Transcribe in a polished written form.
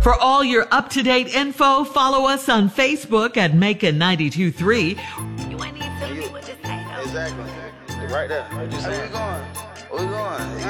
For all your up-to-date info, follow us on Facebook at Macon 92.3. You ain't even telling me what this ain't. Exactly. Right there. Where we going? Where we going?